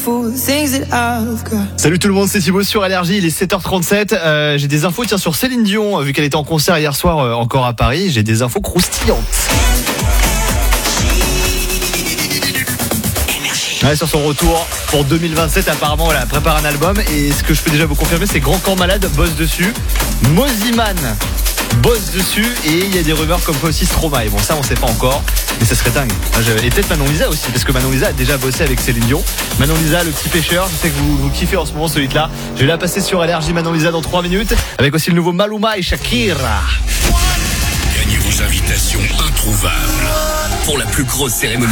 Salut tout le monde, c'est Thibaut sur Allergie, il est 7h37. J'ai des infos sur Céline Dion, vu qu'elle était en concert hier soir encore à Paris. J'ai des infos croustillantes. Ouais, sur son retour pour 2027, apparemment, elle prépare un album. Et ce que je peux déjà vous confirmer, c'est Grand Corps Malade bosse dessus. Moziman bosse dessus. Et il y a des rumeurs comme quoi aussi Stromae. Bon, ça, on sait pas encore. Mais ça serait dingue. Et peut-être Manon Lisa aussi, parce que Manon Lisa a déjà bossé avec Céline Dion. Manon Lisa, le petit pêcheur. Je sais que vous kiffez en ce moment celui-là. Je vais la passer sur Allergie Manon Lisa dans 3 minutes. Avec aussi le nouveau Maluma et Shakira. Gagnez vos invitations introuvables pour la plus grosse cérémonie